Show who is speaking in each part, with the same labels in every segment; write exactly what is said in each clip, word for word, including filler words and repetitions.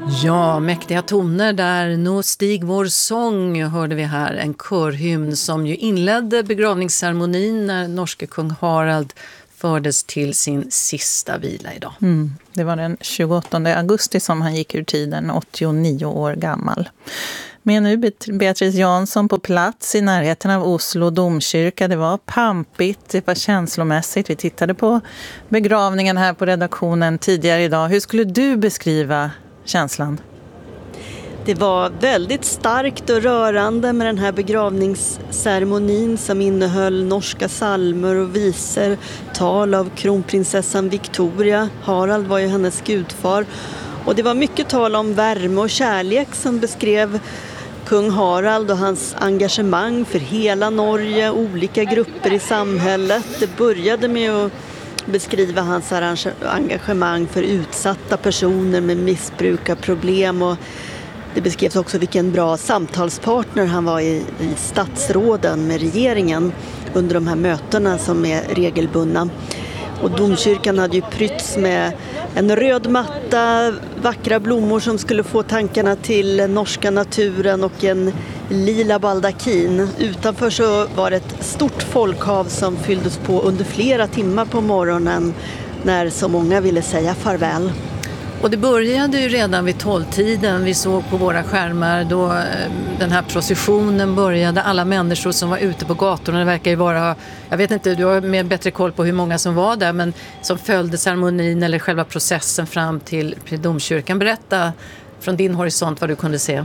Speaker 1: Ja, mäktiga toner där. Nå stig vår sång hörde vi här. En körhymn som ju inledde begravningsceremonin när norske kung Harald fördes till sin sista vila idag.
Speaker 2: Mm, det var den tjugoåttonde augusti som han gick ur tiden, åttionio år gammal. Med nu Beatrice Jansson på plats i närheten av Oslo domkyrka. Det var pampigt, det var känslomässigt. Vi tittade på begravningen här på redaktionen tidigare idag. Hur skulle du beskriva känslan?
Speaker 3: Det var väldigt starkt och rörande med den här begravningsceremonin som innehöll norska psalmer och visor, tal av kronprinsessan Victoria. Harald var ju hennes gudfar. Och det var mycket tal om värme och kärlek som beskrev kung Harald och hans engagemang för hela Norge, olika grupper i samhället. Det började med att beskriva hans engagemang för utsatta personer med missbrukarproblem, och det beskrevs också vilken bra samtalspartner han var i, i statsråden med regeringen under de här mötena som är regelbundna. Och domkyrkan hade ju prytts med en röd matta, vackra blommor som skulle få tankarna till norska naturen och en lila baldakin. Utanför så var det ett stort folkhav som fylldes på under flera timmar på morgonen när så många ville säga farväl.
Speaker 1: Och det började ju redan vid tolvtiden. Vi såg på våra skärmar då den här processionen började. Alla människor som var ute på gatorna, det verkar ju vara, jag vet inte, du har mer bättre koll på hur många som var där, men som följde ceremonin eller själva processen fram till domkyrkan. Berätta från din horisont vad du kunde se.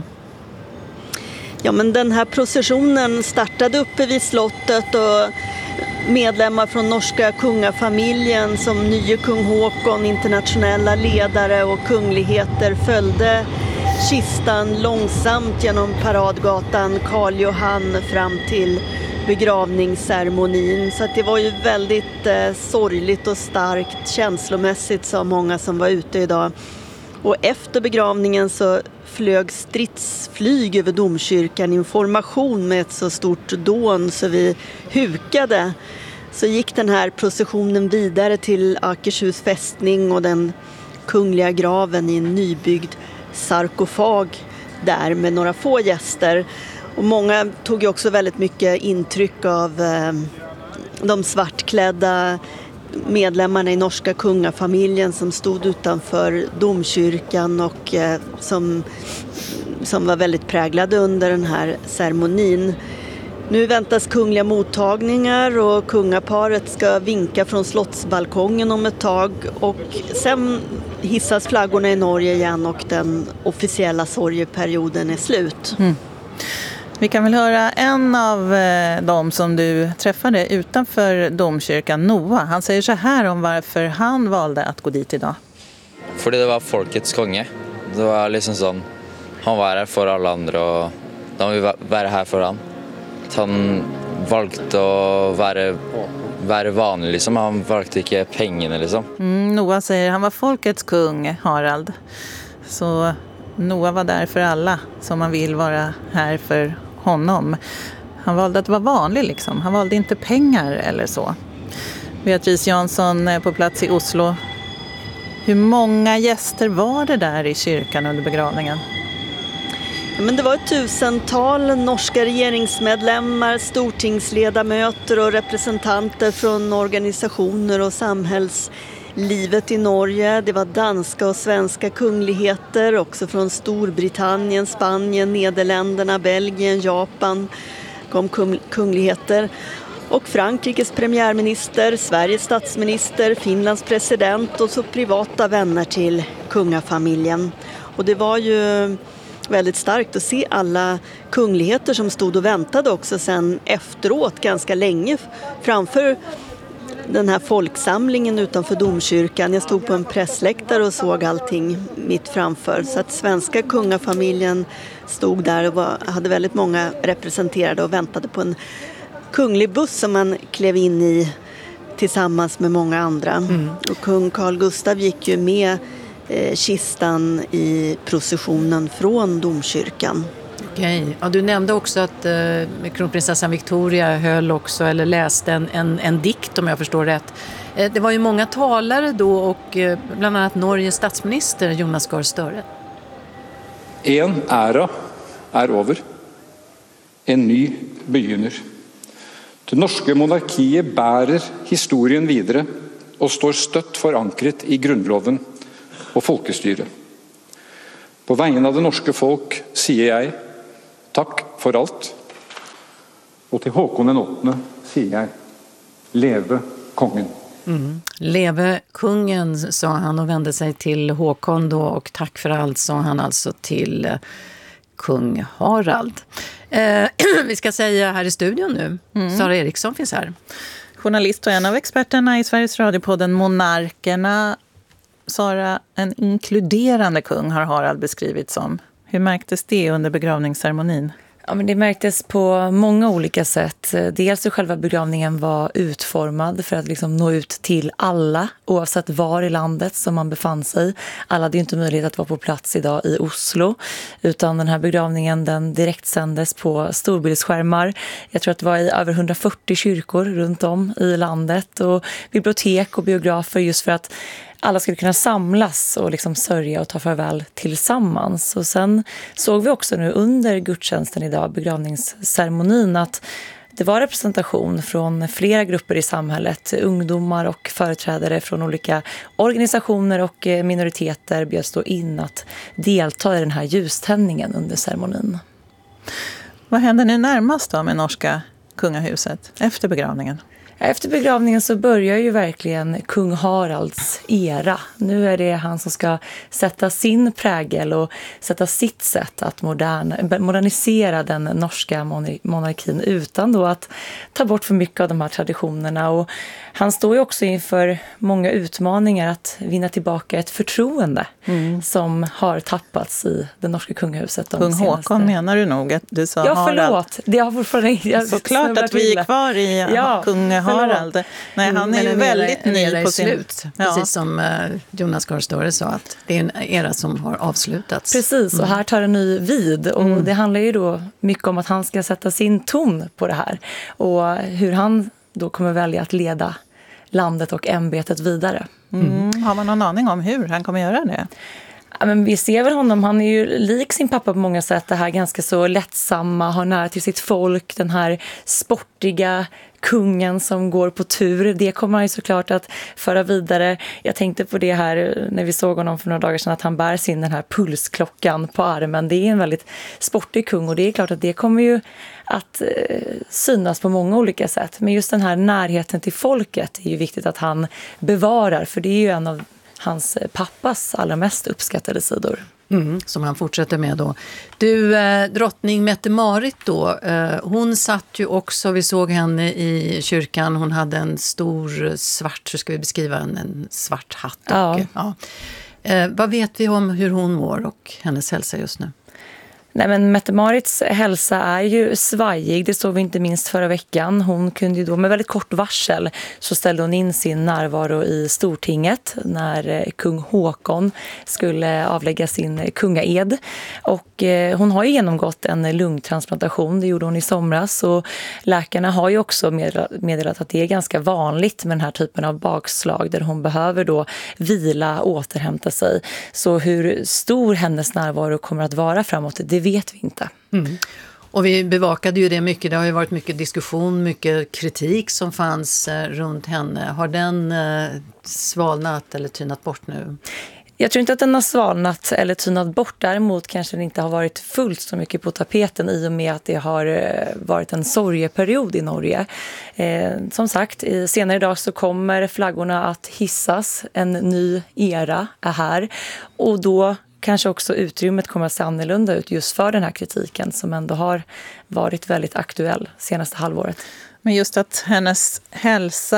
Speaker 3: Ja, men den här processionen startade uppe vid slottet och medlemmar från norska kungafamiljen som nye kung Håkon, internationella ledare och kungligheter följde kistan långsamt genom paradgatan Karl Johan fram till begravningsceremonin. Så att det var ju väldigt eh, sorgligt och starkt känslomässigt, sa många som var ute idag. Och efter begravningen så flög stridsflyg över domkyrkan i formation med ett så stort dån så vi hukade. Så gick den här processionen vidare till Akershus fästning och den kungliga graven i en nybyggd sarkofag där med några få gäster. Och många tog ju också väldigt mycket intryck av eh, de svartklädda medlemmarna i norska kungafamiljen som stod utanför domkyrkan och eh, som, som var väldigt präglade under den här ceremonin. Nu väntas kungliga mottagningar och kungaparet ska vinka från slottsbalkongen om ett tag, och sen hissas flaggorna i Norge igen och den officiella sorgeperioden är slut. Mm.
Speaker 2: Vi kan väl höra en av eh, dem som du träffade utanför domkyrkan, Noah. Han säger så här om varför han valde att gå dit idag.
Speaker 4: För det var folkets konge. Det var liksom sån, han var här för alla andra och de vill vara här för han. Han valde att vara, vara vanlig liksom. Han valde inte pengarna liksom.
Speaker 2: Mm, Noah säger han var folkets kung, Harald. Så Noah var där för alla som man vill vara här för honom. Han valde att vara vanlig liksom. Han valde inte pengar eller så. Beatrice Jansson på plats i Oslo. Hur många gäster var det där i kyrkan under begravningen?
Speaker 3: Ja, men det var ett tusental norska regeringsmedlemmar, stortingsledamöter och representanter från organisationer och samhällslivet i Norge. Det var danska och svenska kungligheter, också från Storbritannien, Spanien, Nederländerna, Belgien, Japan kom kungligheter. Och Frankrikes premiärminister, Sveriges statsminister, Finlands president och så privata vänner till kungafamiljen. Och det var ju väldigt starkt att se alla kungligheter som stod och väntade också sen efteråt ganska länge framför den här folksamlingen utanför domkyrkan. Jag stod på en pressläktare och såg allting mitt framför. Så att svenska kungafamiljen stod där och var, hade väldigt många representerade och väntade på en kunglig buss som man klev in i tillsammans med många andra. Mm. Och kung Carl Gustaf gick ju med eh, kistan i processionen från domkyrkan.
Speaker 1: Okej, ja, du nämnde också att eh, kronprinsessan Victoria höll också eller läste en, en, en dikt om jag förstår rätt. Eh, det var ju många talare då och eh, bland annat Norges statsminister Jonas Gahr Støre.
Speaker 5: En ära är över. En ny begynner. Det norske monarkiet bærer historien videre og står støtt forankret i grunnloven og folkestyret. På vegne av det norske folk sier jeg takk for alt. Och till Håkon den åttende säger jag, leve kongen.
Speaker 1: Mm. Leve kungen, sa han och vände sig till Håkon då, och tack för allt, sa han alltså till eh, kung Harald. Eh, vi ska säga här i studion nu, mm. Sara Eriksson finns här.
Speaker 2: Journalist och en av experterna i Sveriges Radio-podden Monarkerna. Sara, en inkluderande kung har Harald beskrivit som. Hur märktes det under begravningsceremonin?
Speaker 6: Ja, men det märktes på många olika sätt. Dels hur själva begravningen var utformad för att liksom nå ut till alla, oavsett var i landet som man befann sig. Alla hade ju inte möjlighet att vara på plats idag i Oslo, utan den här begravningen den direkt sändes på storbildsskärmar. Jag tror att det var i över hundrafyrtio kyrkor runt om i landet och bibliotek och biografer, just för att alla skulle kunna samlas och liksom sörja och ta farväl tillsammans. Och sen såg vi också nu under gudstjänsten idag, begravningsceremonin, att det var representation från flera grupper i samhället. Ungdomar och företrädare från olika organisationer och minoriteter bjöds då in att delta i den här ljuständningen under ceremonin.
Speaker 2: Vad händer nu närmast då med norska kungahuset efter begravningen?
Speaker 6: Efter begravningen så börjar ju verkligen kung Haralds era. Nu är det han som ska sätta sin prägel och sätta sitt sätt att modern, modernisera den norska monarkin utan då att ta bort för mycket av de här traditionerna. Och han står ju också inför många utmaningar att vinna tillbaka ett förtroende mm. som har tappats i det norska kungahuset. De
Speaker 2: kung
Speaker 6: senaste...
Speaker 2: Håkon menar du nog att du sa
Speaker 6: ja,
Speaker 2: Harald?
Speaker 6: Ja, förlåt. Det har fortfarande... Jag
Speaker 2: såklart att vi är kvar i ja, kung Harald. Nej, han är ju väldigt ny på sin...
Speaker 1: slut. Ja. Precis som Jonas Gahr sa, att det är en era som har avslutats.
Speaker 6: Precis, och här tar en ny vid. Och mm. det handlar ju då mycket om att han ska sätta sin ton på det här. Och hur han då kommer välja att leda landet och ämbetet vidare.
Speaker 2: Mm. Har man någon aning om hur han kommer göra det?
Speaker 6: Ja, men vi ser väl honom, han är ju lik sin pappa på många sätt, det här ganska så lättsamma, har nära till sitt folk, den här sportiga kungen som går på tur. Det kommer han ju såklart att föra vidare. Jag tänkte på det här när vi såg honom för några dagar sedan, att han bär sin den här pulsklockan på armen. Det är en väldigt sportig kung och det är klart att det kommer ju att eh, synas på många olika sätt. Men just den här närheten till folket är ju viktigt att han bevarar, för det är ju en av hans pappas allra mest uppskattade sidor.
Speaker 1: Mm, som han fortsätter med då. Du, eh, drottning Mette-Marit då, eh, hon satt ju också, vi såg henne i kyrkan, hon hade en stor svart, så ska vi beskriva en, en svart hatt. Och,
Speaker 6: ja.
Speaker 1: Ja. Eh, vad vet vi om hur hon mår och hennes hälsa just nu?
Speaker 6: Nej, men Mette-Marits hälsa är ju svajig, det såg vi inte minst förra veckan. Hon kunde ju då med väldigt kort varsel så ställde hon in sin närvaro i Stortinget när kung Håkon skulle avlägga sin kungaed. Och eh, hon har ju genomgått en lungtransplantation, det gjorde hon i somras. Och läkarna har ju också meddelat att det är ganska vanligt med den här typen av bakslag där hon behöver då vila, återhämta sig. Så hur stor hennes närvaro kommer att vara framåt, det vet vi inte.
Speaker 1: Mm. Och vi bevakade ju det mycket. Det har ju varit mycket diskussion, mycket kritik som fanns eh, runt henne. Har den eh, svalnat eller tynat bort nu?
Speaker 6: Jag tror inte att den har svalnat eller tynat bort. Däremot kanske den inte har varit fullt så mycket på tapeten i och med att det har varit en sorgeperiod i Norge. Eh, som sagt, senare idag så kommer flaggorna att hissas. En ny era är här. Och då kanske också utrymmet kommer att se annorlunda ut just för den här kritiken som ändå har varit väldigt aktuell senaste halvåret.
Speaker 2: Men just att hennes hälsa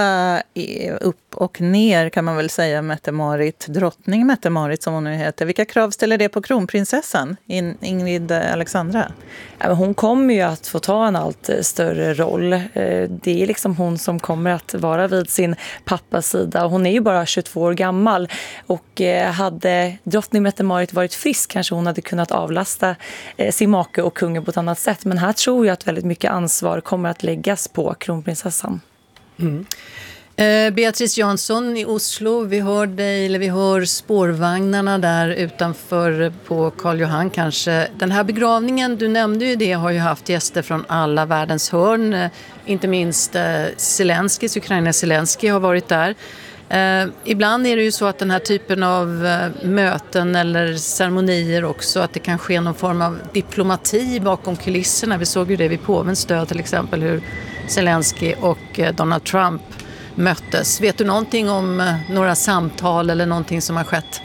Speaker 2: är upp och ner kan man väl säga, Mette-Marit, drottning Mette-Marit som hon nu heter. Vilka krav ställer det på kronprinsessan, In- Ingrid Alexandra?
Speaker 6: Ja, men hon kommer ju att få ta en allt större roll. Det är liksom hon som kommer att vara vid sin pappas sida. Hon är ju bara tjugotvå år gammal och hade drottning Mette-Marit varit frisk kanske hon hade kunnat avlasta sin make och kungen på ett annat sätt. Men här tror jag att väldigt mycket ansvar kommer att läggas på kronprinsessan.
Speaker 1: Mm. Eh, Beatrice Jansson i Oslo, vi hör dig, eller vi hör spårvagnarna där utanför på Karl Johan kanske. Den här begravningen, du nämnde ju det, har ju haft gäster från alla världens hörn. Eh, inte minst eh, Zelensky, Ukraina Zelensky har varit där. Eh, ibland är det ju så att den här typen av eh, möten eller ceremonier också, att det kan ske någon form av diplomati bakom kulisserna. Vi såg ju det vid påvens död till exempel, hur Zelensky och eh, Donald Trump möttes. Vet du någonting om eh, några samtal eller någonting som har skett?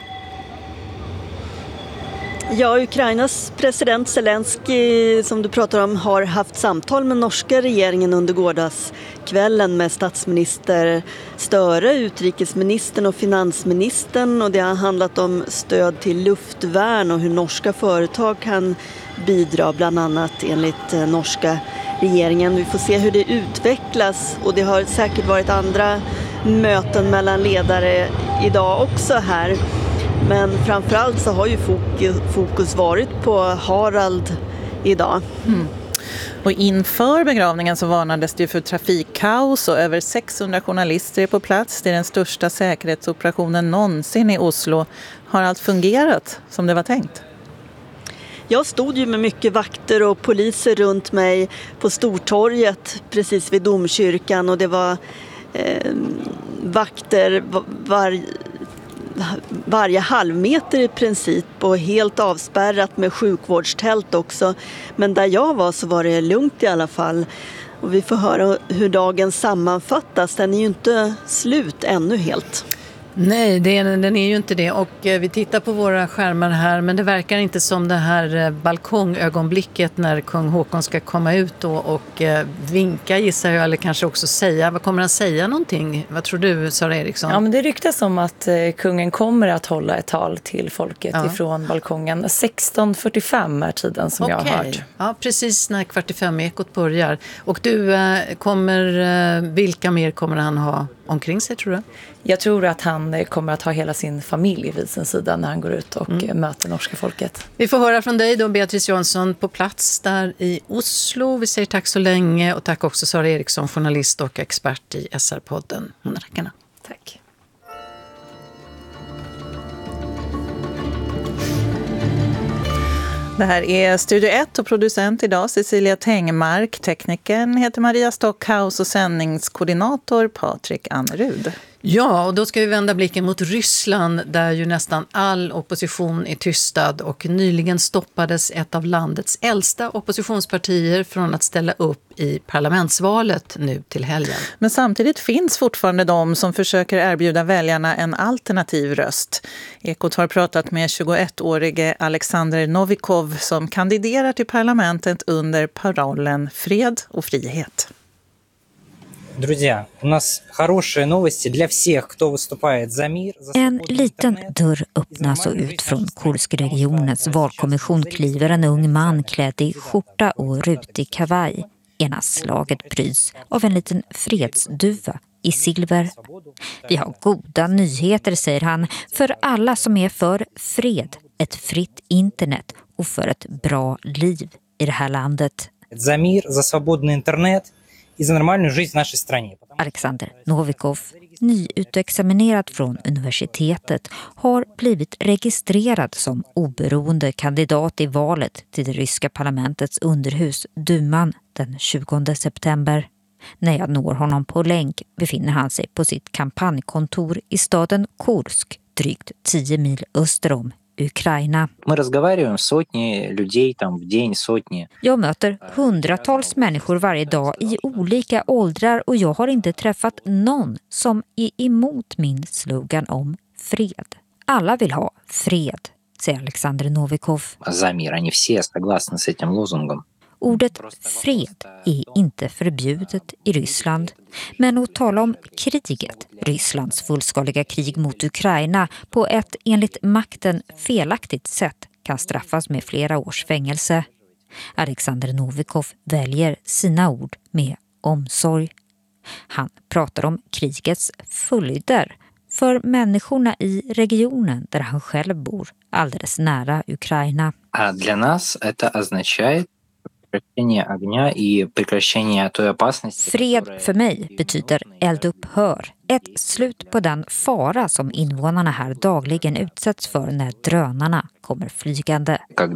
Speaker 3: Ja, Ukrainas president Zelensky, som du pratar om, har haft samtal med norska regeringen under gårdagskvällen med statsminister Støre, utrikesministern och finansministern, och det har handlat om stöd till luftvärn och hur norska företag kan bidra, bland annat enligt eh, norska regeringen. Vi får se hur det utvecklas, och det har säkert varit andra möten mellan ledare idag också här. Men framförallt så har ju fokus, fokus varit på Harald idag.
Speaker 2: Mm. Och inför begravningen så varnades det för trafikkaos, och över sexhundra journalister är på plats. Det är den största säkerhetsoperationen någonsin i Oslo. Har allt fungerat som det var tänkt?
Speaker 3: Jag stod ju med mycket vakter och poliser runt mig på Stortorget precis vid domkyrkan, och det var eh, vakter var, varje halvmeter i princip, och helt avspärrat med sjukvårdstält också. Men där jag var så var det lugnt i alla fall. Och vi får höra hur dagen sammanfattas. Den är ju inte slut ännu helt.
Speaker 1: Nej, det är, den är ju inte det, och eh, vi tittar på våra skärmar här, men det verkar inte som det här eh, balkongögonblicket när kung Håkon ska komma ut då och eh, vinka, gissar jag, eller kanske också säga. Vad kommer han säga någonting? Vad tror du, Sara Eriksson?
Speaker 6: Ja, men det ryktas om att eh, kungen kommer att hålla ett tal till folket ja. ifrån balkongen. sexton fyrtiofem är tiden som okay. jag har hört.
Speaker 1: Ja, precis när kvart i fem ekot börjar. Och du, eh, kommer, eh, vilka mer kommer han ha omkring sig, tror du?
Speaker 6: Jag tror att han kommer att ha hela sin familj vid sin sida när han går ut och mm. möter norska folket.
Speaker 1: Vi får höra från dig då, Beatrice Jansson, på plats där i Oslo. Vi säger tack så länge, och tack också Sara Eriksson, journalist och expert i S R-podden Monarkerna.
Speaker 6: Tack.
Speaker 2: Det här är Studio ett, och producent idag Cecilia Tengmark. Tekniken heter Maria Stockhaus och sändningskoordinator Patrik Annerud.
Speaker 1: Ja, och då ska vi vända blicken mot Ryssland, där ju nästan all opposition är tystad, och nyligen stoppades ett av landets äldsta oppositionspartier från att ställa upp i parlamentsvalet nu till helgen.
Speaker 2: Men samtidigt finns fortfarande de som försöker erbjuda väljarna en alternativ röst. Ekot har pratat med tjugoettårige Alexander Novikov som kandiderar till parlamentet under parollen Fred och frihet.
Speaker 7: Друзья, у нас хорошие новости для всех, кто выступает за мир.
Speaker 8: En liten dörr öppnas och ut från Kurskregionens valkommission kliver en ung man klädd i skjorta och rutig kavaj. Ena slaget pryds av en liten fredsduva i silver. Vi har goda nyheter, säger han, för alla som är för fred, ett fritt internet och för ett bra liv i det här landet.
Speaker 7: За мир, за свободный интернет.
Speaker 8: Alexander Novikov, nyutexaminerad från universitetet, har blivit registrerad som oberoende kandidat i valet till det ryska parlamentets underhus, Duman, den tjugonde september. När jag når honom på länk befinner han sig på sitt kampanjkontor i staden Kursk, drygt tio mil öster om Ukraina. Jag möter hundratals människor varje dag i olika åldrar, och jag har inte träffat någon som är emot min slogan om fred. Alla vill ha fred, säger Alexander Novikov. Ordet fred är inte förbjudet i Ryssland, men att tala om kriget, Rysslands fullskaliga krig mot Ukraina, på ett enligt makten felaktigt sätt kan straffas med flera års fängelse. Alexander Novikov väljer sina ord med omsorg. Han pratar om krigets följder för människorna i regionen där han själv bor, alldeles nära Ukraina.
Speaker 7: Для нас это означает
Speaker 8: Fred för mig betyder eldupphör, Ett slut på den fara som invånarna här dagligen utsätts för när drönarna kommer flygande.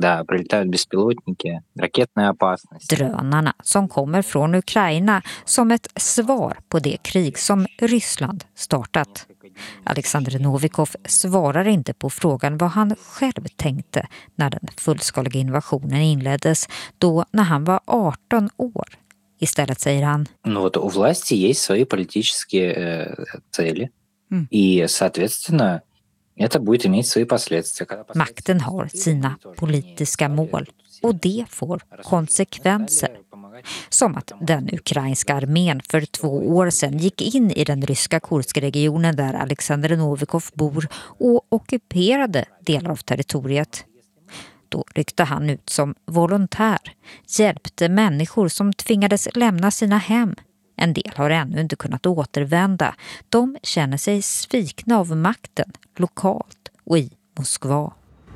Speaker 8: Drönarna som kommer från Ukraina som ett svar på det krig som Ryssland startat. Alexander Novikov svarar inte på frågan vad han själv tänkte när den fullskaliga invasionen inleddes, då när han var arton år. Istället säger han:
Speaker 9: Ну вот у власти есть свои политические э, цели. Mm. И, соответственно, это будет иметь свои последствия.
Speaker 8: Makten har sina politiska mål och det får konsekvenser. Som att den ukrainska armén för två år sedan gick in i den ryska Kurskregionen där Alexander Novikov bor och ockuperade delar av territoriet. Då ryckte han ut som volontär, hjälpte människor som tvingades lämna sina hem. En del har ännu inte kunnat återvända. De känner sig svikna av makten lokalt och i Moskva.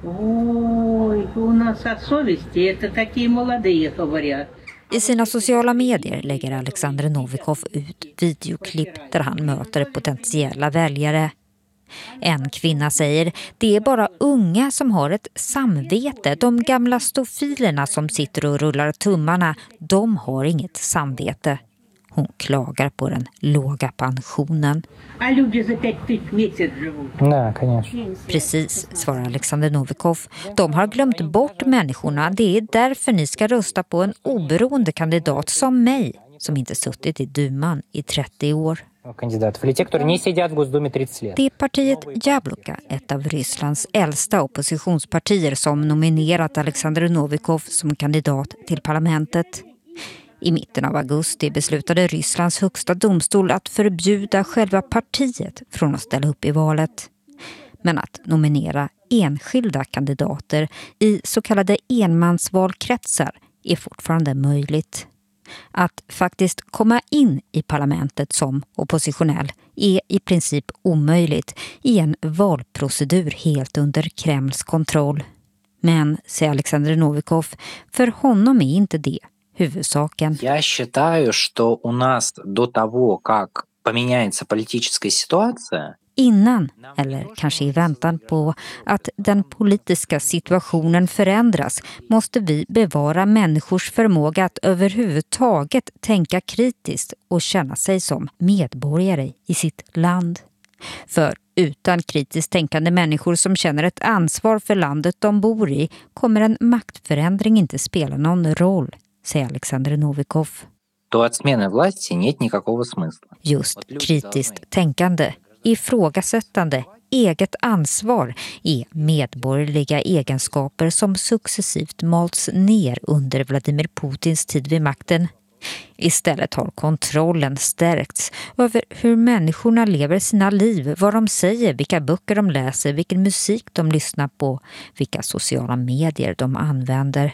Speaker 8: I sina sociala medier lägger Alexander Novikov ut videoklipp där han möter potentiella väljare. En kvinna säger: det är bara unga som har ett samvete. De gamla stofilerna som sitter och rullar tummarna, de har inget samvete. Hon klagar på den låga pensionen. Precis, svarar Alexander Novikov. De har glömt bort människorna. Det är därför ni ska rösta på en oberoende kandidat som mig, som inte suttit i Duman i trettio år. Det är partiet Jabluka, ett av Rysslands äldsta oppositionspartier, som nominerat Alexander Novikov som kandidat till parlamentet. I mitten av augusti beslutade Rysslands högsta domstol att förbjuda själva partiet från att ställa upp i valet. Men att nominera enskilda kandidater i så kallade enmansvalkretsar är fortfarande möjligt. Att faktiskt komma in i parlamentet som oppositionell är i princip omöjligt i en valprocedur helt under Kremls kontroll. Men, säger Alexander Novikov, för honom är inte det huvudsaken.
Speaker 9: Jag считаю, что у нас до того, как поменяется политическая ситуация,
Speaker 8: innan, eller kanske i väntan på att den politiska situationen förändras, måste vi bevara människors förmåga att överhuvudtaget tänka kritiskt och känna sig som medborgare i sitt land. För utan kritiskt tänkande människor som känner ett ansvar för landet de bor i kommer en maktförändring inte spela någon roll, säger Alexander Novikov.
Speaker 9: Då att smäna власти нет никакого смысла.
Speaker 8: Just kritiskt tänkande, ifrågasättande, eget ansvar är medborgerliga egenskaper som successivt malts ner under Vladimir Putins tid vid makten. Istället har kontrollen stärkts över hur människorna lever sina liv, vad de säger, vilka böcker de läser, vilken musik de lyssnar på, vilka sociala medier de använder.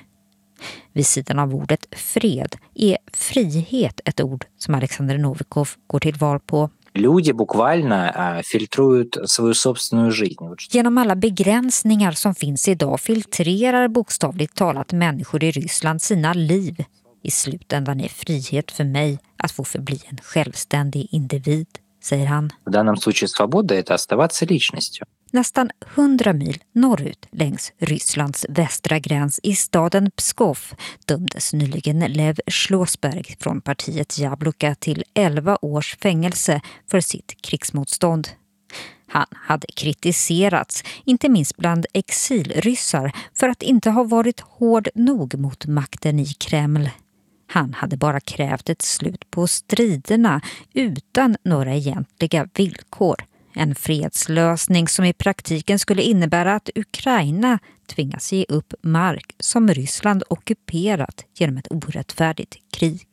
Speaker 8: Vid sidan av ordet fred är frihet ett ord som Alexander Novikov går till val på.
Speaker 9: Люди буквально фильтруют свою собственную жизнь.
Speaker 8: Genom alla begränsningar som finns idag filtrerar bokstavligt talat människor i Ryssland sina liv. I slutändan är frihet för mig att få förbli en självständig individ, säger han.
Speaker 9: В данном случае свобода — это оставаться личностью.
Speaker 8: Nästan hundra mil norrut längs Rysslands västra gräns i staden Pskov dömdes nyligen Lev Slåsberg från partiet Jabluka till elva års fängelse för sitt krigsmotstånd. Han hade kritiserats, inte minst bland exilryssar, för att inte ha varit hård nog mot makten i Kreml. Han hade bara krävt ett slut på striderna utan några egentliga villkor. En fredslösning som i praktiken skulle innebära att Ukraina tvingas ge upp mark som Ryssland ockuperat genom ett orättfärdigt krig.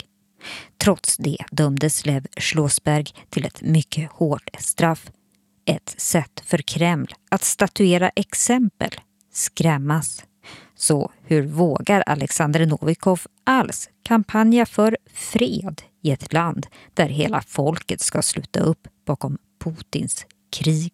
Speaker 8: Trots det dömdes Lev Slåsberg till ett mycket hårt straff. Ett sätt för Kreml att statuera exempel, skrämmas. Så hur vågar Alexander Novikov alls kampanja för fred i ett land där hela folket ska sluta upp bakom Putins krig?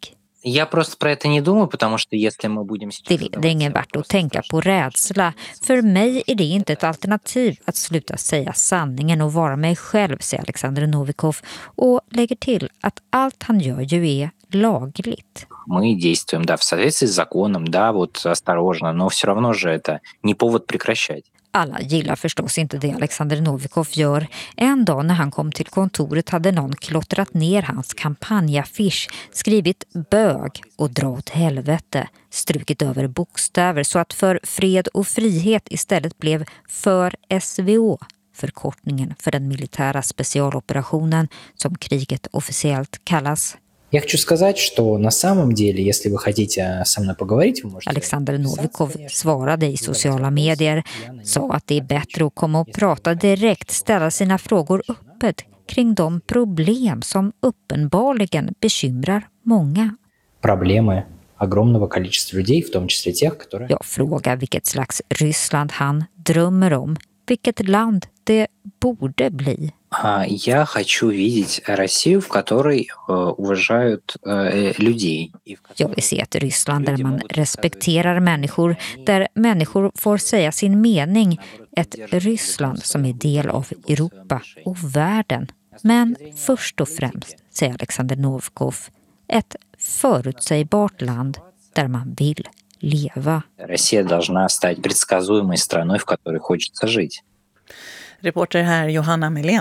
Speaker 9: Я просто про это не думаю, потому что если мы будем сейчас...
Speaker 8: Det leder ingen vart att tänka på rädsla. För mig är det inte ett alternativ att sluta säga sanningen och vara mig själv, säger Alexander Novikov och lägger till att allt han gör ju är lagligt.
Speaker 9: Мы действуем, да, в соответствии с законом, да, вот осторожно, но все равно же это не повод прекращать.
Speaker 8: Alla gillar förstås inte det Alexander Novikov gör. En dag när han kom till kontoret hade någon klottrat ner hans kampanjaffisch, skrivit bög och dra åt helvete, strukit över bokstäver så att för fred och frihet istället blev för S V O, förkortningen för den militära specialoperationen som kriget officiellt kallas.
Speaker 7: Я хочу сказать, что на самом деле, если вы хотите со мной поговорить, вы можете...
Speaker 8: Alexander Novikov svarade i sociala medier, sa att det är bättre att komma och prata direkt, ställa sina frågor öppet kring de problem som uppenbarligen bekymrar många.
Speaker 7: Проблемы огромного количества людей, в том числе тех, которые...
Speaker 8: Jag frågar vilket slags Ryssland han drömmer om, vilket land det borde bli.
Speaker 9: Я хочу видеть Россию, в которой уважают людей.
Speaker 8: Jag vill se ett Ryssland där man respekterar människor, där människor får säga sin mening. Ett Ryssland som är del av Europa och världen. Men först och främst, säger Alexander Novikov, ett förutsägbart land där man vill leva.
Speaker 9: Россия должна стать предсказуемой страной, в которой хочется жить.
Speaker 2: Reporter här Johanna Melén.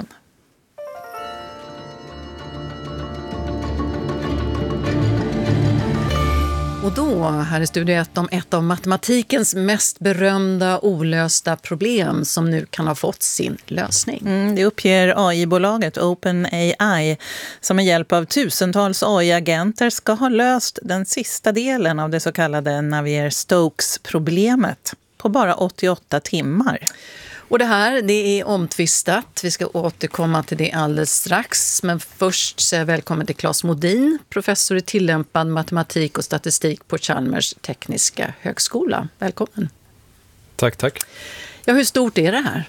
Speaker 1: Och då, här i Studio ett, om ett av matematikens mest berömda olösta problem som nu kan ha fått sin lösning.
Speaker 2: Mm, det uppger A I-bolaget OpenAI som med hjälp av tusentals A I-agenter ska ha löst den sista delen av det så kallade Navier-Stokes-problemet på bara åttioåtta timmar.
Speaker 1: Och det här, det är omtvistat. Vi ska återkomma till det alldeles strax. Men först säger jag välkommen till Claes Modin, professor i tillämpad matematik och statistik på Chalmers tekniska högskola. Välkommen.
Speaker 10: Tack, tack.
Speaker 1: Ja, hur stort är det här?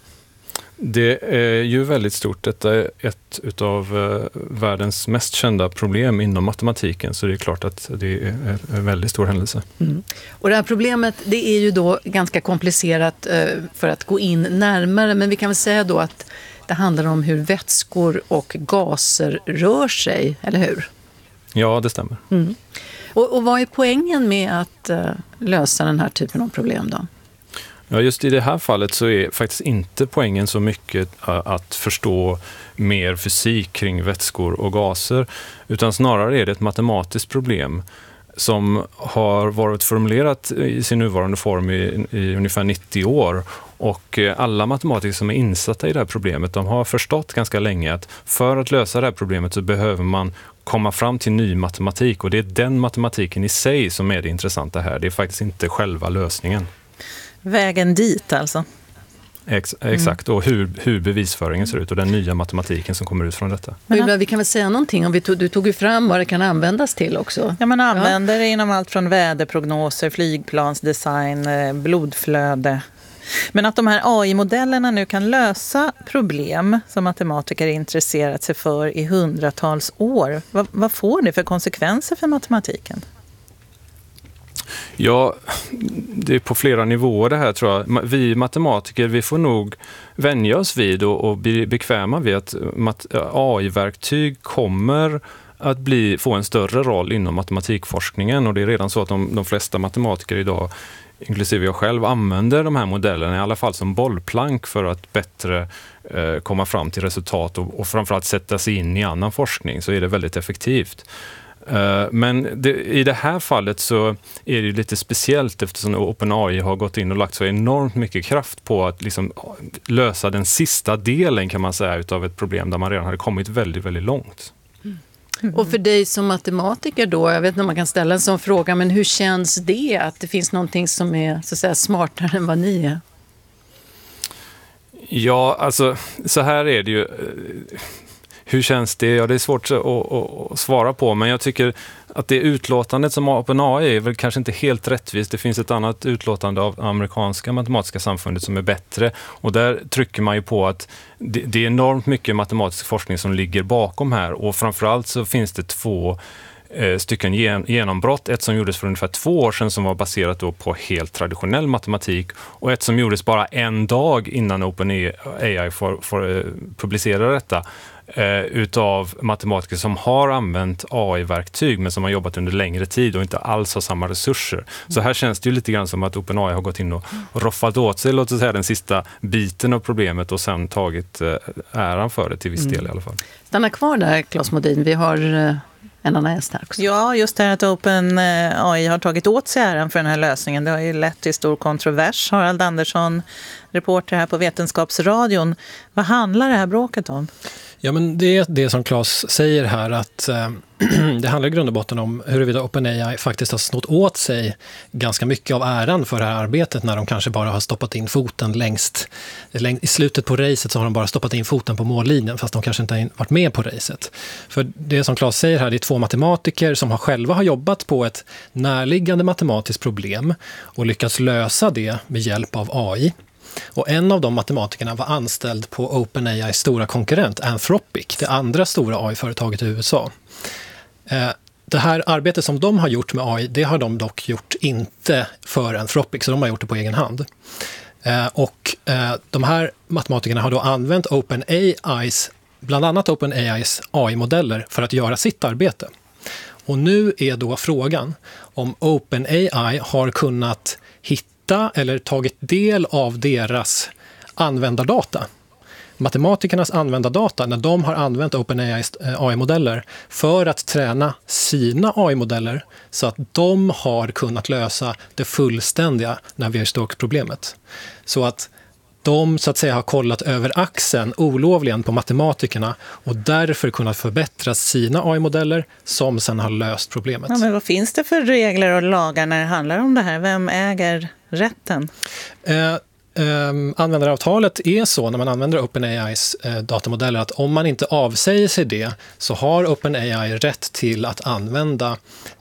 Speaker 10: Det är ju väldigt stort. Detta är ett av världens mest kända problem inom matematiken, så det är klart att det är en väldigt stor händelse.
Speaker 1: Mm. Och det här problemet, det är ju då ganska komplicerat för att gå in närmare, men vi kan väl säga då att det handlar om hur vätskor och gaser rör sig, eller hur?
Speaker 10: Ja, det stämmer.
Speaker 1: Mm. Och, och vad är poängen med att lösa den här typen av problem då?
Speaker 10: Ja, just i det här fallet så är faktiskt inte poängen så mycket att förstå mer fysik kring vätskor och gaser, utan snarare är det ett matematiskt problem som har varit formulerat i sin nuvarande form i, i ungefär nittio år. Och alla matematiker som är insatta i det här problemet, de har förstått ganska länge att för att lösa det här problemet så behöver man komma fram till ny matematik, och det är den matematiken i sig som är det intressanta här. Det är faktiskt inte själva lösningen.
Speaker 2: Vägen dit alltså.
Speaker 10: Ex- exakt, och hur, hur bevisföringen ser ut och den nya matematiken som kommer ut från detta.
Speaker 1: Men vi kan väl säga någonting om vi tog, du tog ju fram vad det kan användas till också.
Speaker 2: Ja, man använder det inom allt från väderprognoser, flygplansdesign, blodflöde. Men att de här A I-modellerna nu kan lösa problem som matematiker intresserat sig för i hundratals år. Vad, vad får det för konsekvenser för matematiken?
Speaker 10: Ja, det är på flera nivåer det här, tror jag. Vi matematiker, vi får nog vänja oss vid och, och bli bekväma vid att A I-verktyg kommer att bli, få en större roll inom matematikforskningen, och det är redan så att de, de flesta matematiker idag, inklusive jag själv, använder de här modellerna i alla fall som bollplank för att bättre eh, komma fram till resultat och, och framförallt sätta sig in i annan forskning, så är det väldigt effektivt. Men det, i det här fallet så är det lite speciellt eftersom OpenAI har gått in och lagt så enormt mycket kraft på att liksom lösa den sista delen, kan man säga, utav ett problem där man redan hade kommit väldigt, väldigt långt.
Speaker 1: Mm. Och för dig som matematiker då, jag vet inte om man kan ställa en sån fråga, men hur känns det att det finns någonting som är så att säga smartare än vad ni är?
Speaker 10: Ja, alltså så här är det ju. Hur känns det? Ja, det är svårt att, att, att svara på, men jag tycker att det utlåtandet som OpenAI är väl kanske inte helt rättvist. Det finns ett annat utlåtande av amerikanska matematiska samfundet som är bättre, och där trycker man ju på att det, det är enormt mycket matematisk forskning som ligger bakom här, och framförallt så finns det två eh, stycken gen- genombrott. Ett som gjordes för ungefär två år sedan som var baserat då på helt traditionell matematik och ett som gjordes bara en dag innan OpenAI får, får eh, publicera detta eh, utav matematiker som har använt A I-verktyg men som har jobbat under längre tid och inte alls har samma resurser. Så här känns det ju lite grann som att OpenAI har gått in och, och roffat åt sig, låt oss säga, den sista biten av problemet och sen tagit eh, äran för det till viss del mm. i alla fall.
Speaker 1: Stanna kvar där, Claes Modin. Vi har eh, en annan gäst här också.
Speaker 2: Ja, just det här att OpenAI har tagit åt sig äran för den här lösningen. Det har ju lett till stor kontrovers. Harald Andersson, reporter här på Vetenskapsradion. Vad handlar det här bråket om?
Speaker 11: Ja, men det är det som Claes säger här, att eh, det handlar i grund och botten om huruvida OpenAI faktiskt har snott åt sig ganska mycket av äran för det här arbetet när de kanske bara har stoppat in foten längst. längst I slutet på racet så har de bara stoppat in foten på mållinjen fast de kanske inte har varit med på racet. För det som Claes säger här, det är två matematiker som har själva har jobbat på ett närliggande matematiskt problem och lyckats lösa det med hjälp av A I. Och en av de matematikerna var anställd på OpenAIs stora konkurrent Anthropic, det andra stora A I-företaget i U S A. Det här arbetet som de har gjort med A I, det har de dock gjort inte för Anthropic, så de har gjort det på egen hand. Och de här matematikerna har då använt OpenAIs, bland annat OpenAIs A I-modeller för att göra sitt arbete. Och nu är då frågan om OpenAI har kunnat hitta eller tagit del av deras användardata. Matematikernas användardata, när de har använt OpenAIs A I-modeller för att träna sina A I-modeller så att de har kunnat lösa det fullständiga Navier-Stokes-problemet. Så att de så att säga har kollat över axeln olovligen på matematikerna och därför kunnat förbättra sina A I-modeller som sedan har löst problemet.
Speaker 2: Ja, men vad finns det för regler och lagar när det handlar om det här? Vem äger rätten?
Speaker 11: Eh, Um, användaravtalet är så när man använder OpenAIs uh, datamodeller att om man inte avsäger sig det så har OpenAI rätt till att använda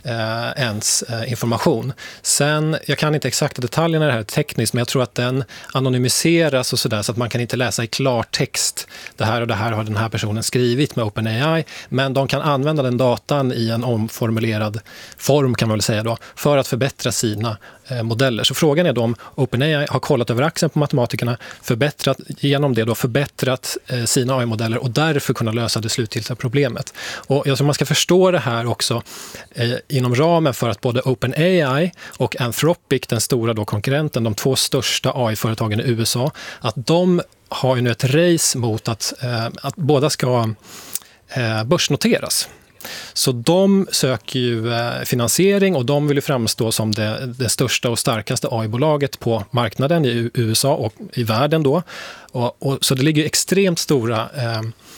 Speaker 11: uh, ens uh, information. Sen, jag kan inte exakta detaljerna i det här tekniskt, men jag tror att den anonymiseras och sådär så att man kan inte läsa i klartext det här och det här har den här personen skrivit med OpenAI, men de kan använda den datan i en omformulerad form kan man väl säga då, för att förbättra sina uh, modeller. Så frågan är då om OpenAI har kollat över axeln på matematikerna, förbättrat, genom det då förbättrat eh, sina A I-modeller och därför kunna lösa det slutgiltiga problemet. Och jag tror man ska förstå det här också eh, inom ramen för att både OpenAI och Anthropic, den stora då konkurrenten, de två största A I-företagen i U S A, att de har ju nu ett race mot att, eh, att båda ska eh, börsnoteras. Så de söker ju finansiering och de vill ju framstå som det, det största och starkaste A I-bolaget på marknaden i U S A och i världen då. Och, och, så det ligger extremt stora eh,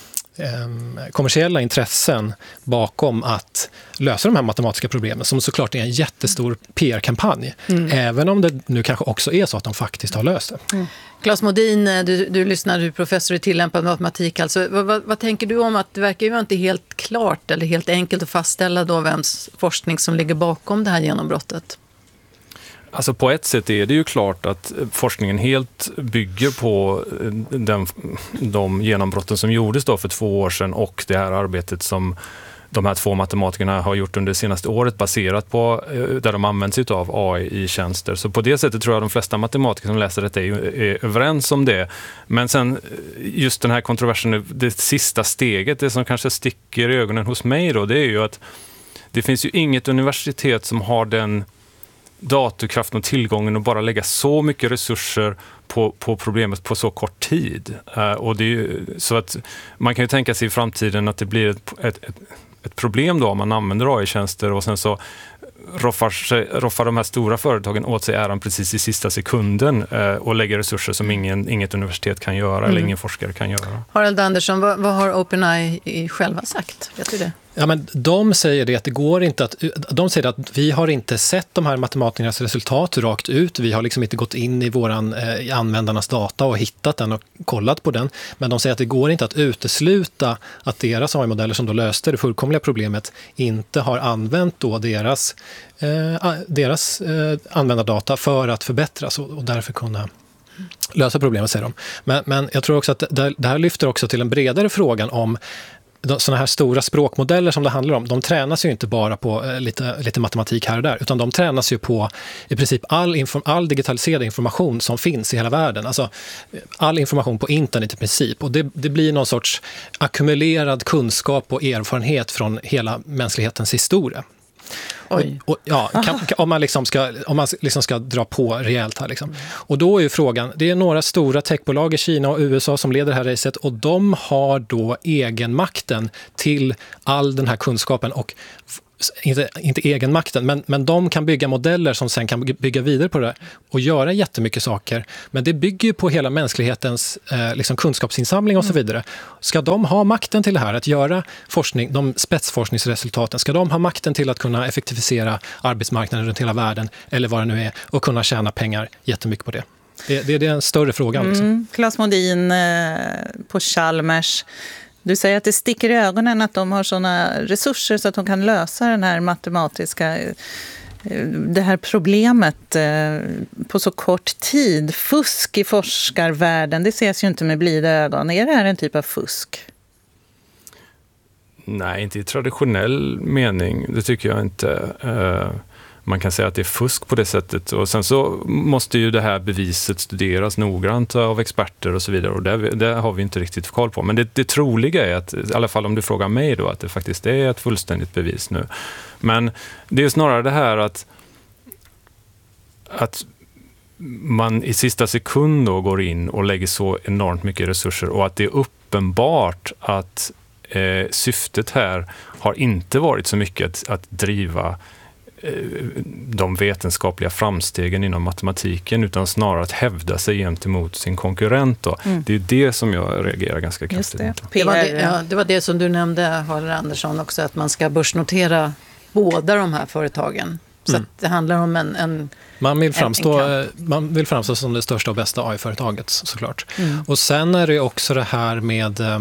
Speaker 11: eh, kommersiella intressen bakom att lösa de här matematiska problemen som såklart är en jättestor P R-kampanj. Mm. Även om det nu kanske också är så att de faktiskt har löst det.
Speaker 1: Mm. Claes Modin, du, du lyssnar, du är professor i tillämpad matematik. Alltså, vad, vad, vad tänker du om att det verkar ju inte helt klart eller helt enkelt att fastställa då vems forskning som ligger bakom det här genombrottet?
Speaker 10: Alltså på ett sätt är det ju klart att forskningen helt bygger på den, de genombrotten som gjordes då för två år sedan och det här arbetet som de här två matematikerna har gjort under det senaste året baserat på där de använder sig av A I i tjänster. Så på det sättet tror jag de flesta matematiker som läser detta är, är överens om det. Men sen just den här kontroversen, det sista steget, det som kanske sticker i ögonen hos mig då, det är ju att det finns ju inget universitet som har den datorkraften och tillgången och bara lägga så mycket resurser på, på problemet på så kort tid. Uh, och det är ju, så att man kan ju tänka sig i framtiden att det blir ett, ett, ett, ett problem då om man använder A I-tjänster och sen så roffar, sig, roffar de här stora företagen åt sig äran precis i sista sekunden uh, och lägger resurser som ingen, inget universitet kan göra mm. eller ingen forskare kan göra.
Speaker 1: Harald Andersson, vad, vad har OpenAI själva sagt? Vet du det?
Speaker 11: Ja, men de säger det att det går inte att, de säger att vi har inte sett de här matematikernas resultat rakt ut. Vi har liksom inte gått in i våran eh, användarnas data och hittat den och kollat på den. Men de säger att det går inte att utesluta att deras A I-modeller som då löste det fullkomliga problemet inte har använt då deras, eh, deras eh, användardata för att förbättras och, och därför kunna lösa problemet, säger de. Men, men jag tror också att det, det här lyfter också till en bredare frågan om sådana här stora språkmodeller som det handlar om, de tränas ju inte bara på eh, lite, lite matematik här och där, utan de tränas ju på i princip all, inform, all digitaliserad information som finns i hela världen. Alltså all information på internet i princip. Och det, det blir någon sorts ackumulerad kunskap och erfarenhet från hela mänsklighetens historia.
Speaker 1: Oj.
Speaker 11: Och, och, ja, kan, om man, liksom ska, om man liksom ska dra på rejält här. Liksom. Och då är ju frågan, det är några stora techbolag i Kina och U S A som leder det här racet, och de har då egenmakten till all den här kunskapen och Inte, inte egenmakten, men, men de kan bygga modeller som sen kan bygga vidare på det och göra jättemycket saker. Men det bygger ju på hela mänsklighetens eh, liksom kunskapsinsamling och så vidare. Ska de ha makten till det här, att göra forskning, de spetsforskningsresultaten, ska de ha makten till att kunna effektivisera arbetsmarknaden runt hela världen, eller vad det nu är, och kunna tjäna pengar jättemycket på det? Det, det, det är en större fråga. Liksom.
Speaker 2: Mm. Claes Modin eh, på Chalmers. Du säger att det sticker i ögonen att de har såna resurser så att de kan lösa den här matematiska, det här problemet på så kort tid. Fusk i forskarvärlden, det ses ju inte med blida ögon. Är det här en typ av fusk?
Speaker 10: Nej, inte i traditionell mening. Det tycker jag inte. Man kan säga att det är fusk på det sättet. Och sen så måste ju det här beviset studeras noggrant av experter och så vidare. Och det, det har vi inte riktigt koll på. Men det, det troliga är att, i alla fall om du frågar mig då, att det faktiskt är ett fullständigt bevis nu. Men det är snarare det här att, att man i sista sekund då går in och lägger så enormt mycket resurser. Och att det är uppenbart att eh, syftet här har inte varit så mycket att, att driva de vetenskapliga framstegen inom matematiken, utan snarare att hävda sig gentemot sin konkurrent. Då. Mm. Det är det som jag reagerar ganska kraftigt mot.
Speaker 1: Det var det, ja, det var det som du nämnde, Harald Andersson, också, att man ska börsnotera båda de här företagen. Så mm. att det handlar om en... en
Speaker 11: man, vill framstå, en, en man vill framstå som det största och bästa A I-företaget, såklart. Mm. Och sen är det också det här med... Uh,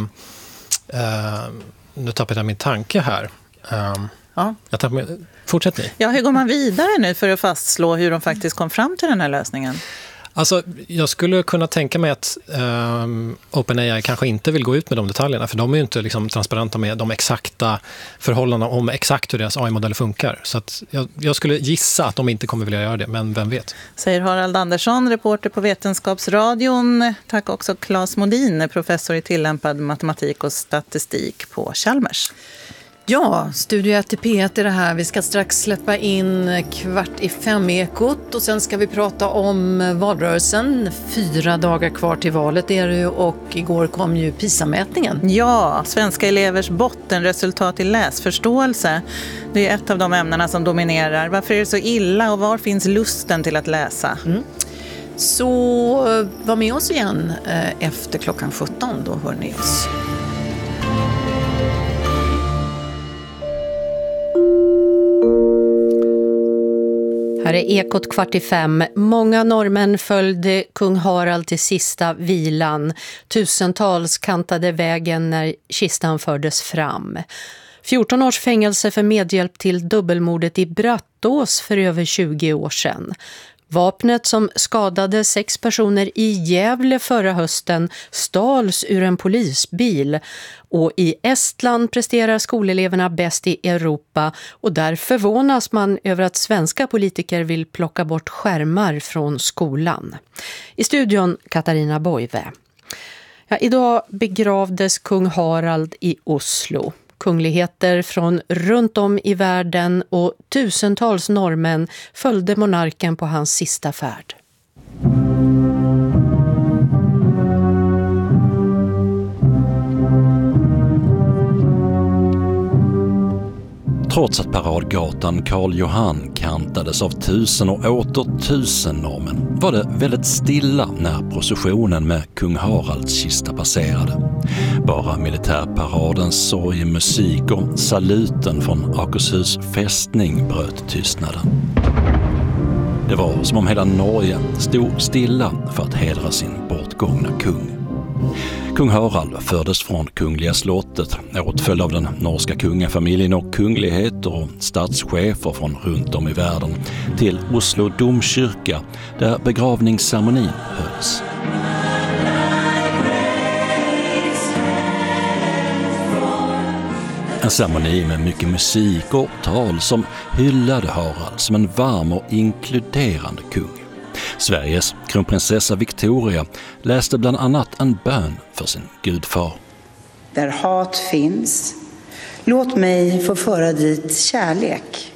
Speaker 11: nu tappade jag min tanke här. Uh, ja. Jag tappade, fortsätt ni.
Speaker 2: Ja, hur går man vidare nu för att fastslå hur de faktiskt kom fram till den här lösningen?
Speaker 11: Alltså, jag skulle kunna tänka mig att um, OpenAI kanske inte vill gå ut med de detaljerna, för de är ju inte liksom transparenta med de exakta förhållandena om exakt hur deras A I-modeller funkar. Så att jag, jag skulle gissa att de inte kommer vilja göra det, men vem vet?
Speaker 2: Säger Harald Andersson, reporter på Vetenskapsradion. Tack också Claes Modin, professor i tillämpad matematik och statistik på Chalmers.
Speaker 1: Ja, Studio ett i P ett är det här. Vi ska strax släppa in Kvart i fem-ekot och sen ska vi prata om valrörelsen. Fyra dagar kvar till valet är det ju, och igår kom ju PISA-mätningen.
Speaker 2: Ja, svenska elevers bottenresultat i läsförståelse. Det är ett av de ämnena som dominerar. Varför är det så illa och var finns lusten till att läsa? Mm.
Speaker 1: Så var med oss igen efter klockan sjutton, då hör ni oss.
Speaker 12: Här är Ekot kvart i fem. Många norrmän följde kung Harald till sista vilan. Tusentals kantade vägen när kistan fördes fram. fjorton års fängelse för medhjälp till dubbelmordet i Brattås för över tjugo år sedan. Vapnet som skadade sex personer i Gävle förra hösten stals ur en polisbil. Och i Estland presterar skoleleverna bäst i Europa, och där förvånas man över att svenska politiker vill plocka bort skärmar från skolan. I studion Katarina Boive. Ja, idag begravdes kung Harald i Oslo. Kungligheter från runt om i världen och tusentals norrmän följde monarken på hans sista färd.
Speaker 13: Trots att paradgatan Karl Johan kantades av tusen och åter tusen norrmän var det väldigt stilla när processionen med kung Haralds kista passerade. Bara militärparadens sorgmusik och saluten från Akershus fästning bröt tystnaden. Det var som om hela Norge stod stilla för att hedra sin bortgångna kung. Kung Harald fördes från kungliga slottet, åtföljd av den norska kungafamiljen och kungligheter och statschefer från runt om i världen, till Oslo domkyrka där begravningsceremonin hölls. En ceremoni med mycket musik och tal som hyllade Harald som en varm och inkluderande kung. Sveriges kronprinsessa Victoria läste bland annat en bön för sin gudfar.
Speaker 14: Där hat finns, låt mig få föra dit kärlek.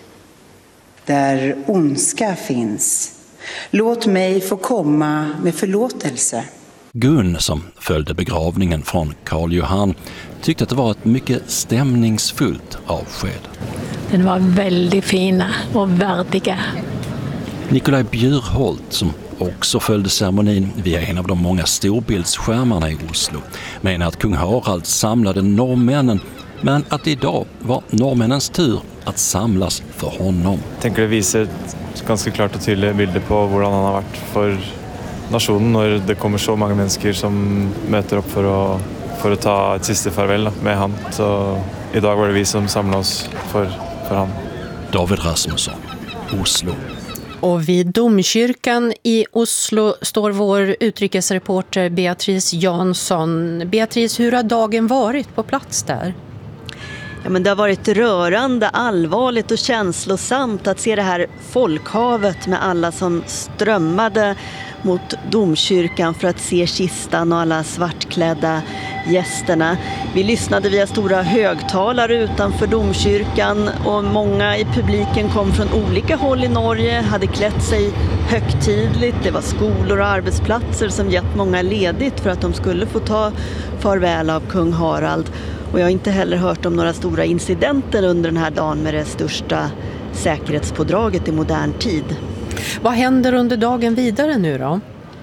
Speaker 14: Där ondska finns, låt mig få komma med förlåtelse.
Speaker 13: Gun, som följde begravningen från Karl Johan, tyckte att det var ett mycket stämningsfullt avsked.
Speaker 15: Den var väldigt fina och värdiga.
Speaker 13: Nikolaj Bjurholt, som också följde ceremonin via en av de många storbildsskärmarna i Oslo, menar att kung Harald samlade norrmännen, men att idag var norrmännens tur att samlas för honom.
Speaker 16: Jag tänker det visar ett ganska klart och tydligt bild på hur han har varit för nationen när det kommer så många människor som möter upp för att, för att ta ett sista farväl med han. Så idag var det vi som samlade oss för, för han.
Speaker 13: David Rasmusson, Oslo.
Speaker 12: Och vid domkyrkan i Oslo står vår utrikesreporter Beatrice Jansson. Beatrice, hur har dagen varit på plats där?
Speaker 3: Ja, men det har varit rörande, allvarligt och känslosamt att se det här folkhavet med alla som strömmade mot domkyrkan för att se kistan och alla svartklädda gästerna. Vi lyssnade via stora högtalare utanför domkyrkan och många i publiken kom från olika håll i Norge, hade klätt sig högtidligt. Det var skolor och arbetsplatser som gett många ledigt för att de skulle få ta farväl av kung Harald. Och jag har inte heller hört om några stora incidenter under den här dagen med det största säkerhetspådraget i modern tid.
Speaker 12: Vad händer under dagen vidare nu då?